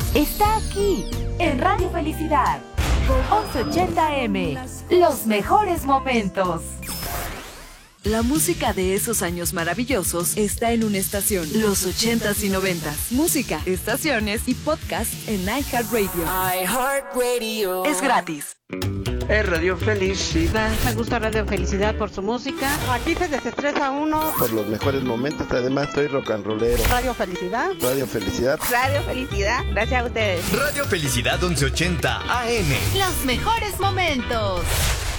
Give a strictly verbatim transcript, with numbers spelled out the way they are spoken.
está aquí, en Radio Felicidad. once ochenta eme, los mejores momentos. La música de esos años maravillosos está en una estación, los ochentas y noventas. Música, estaciones y podcast en iHeartRadio. iHeartRadio. Es gratis. Es Radio Felicidad. Me gusta Radio Felicidad por su música. Aquí se desestresa uno. Por los mejores momentos, además soy rock and rollero. Radio Felicidad. Radio Felicidad. Radio Felicidad, gracias a ustedes. Radio Felicidad once ochenta A M. Los mejores momentos.